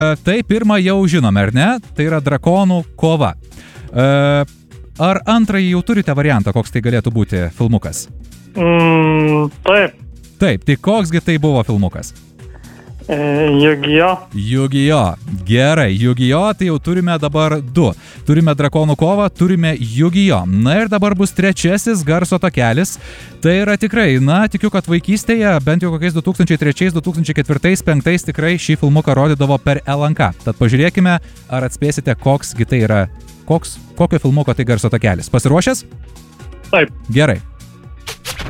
Tai pirmą jau žinome, ar ne? Tai yra Drakonų kova. Ar antrąjį jau turite variantą, koks tai galėtų būti filmukas? Taip. Taip, tai koksgi tai buvo filmukas? Yu-Gi-Oh. Yu-Gi-Oh. Gerai, Yu-Gi-Oh, tai jau turime dabar 2. Turime Drakonų kovą, turime Yu-Gi-Oh. Na ir dabar bus trečiasis garso takelis. Tai yra tikrai, tikiu, kad vaikystėje, bent jau kokiais 2003, 2004, 2005 tikrai šį filmuką rodydavo per LNK. Tad pažiūrėkime, ar atspėsite, koksgi tai yra, kokio filmuko tai garso takelis. Pasiruošęs? Taip. Gerai.